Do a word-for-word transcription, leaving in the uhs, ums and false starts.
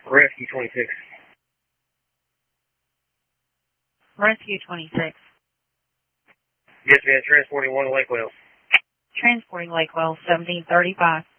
Rescue twenty-six. Rescue twenty-six. Yes, ma'am. Transporting one to Lake Wales. Transporting Lake Wales, seventeen thirty-five.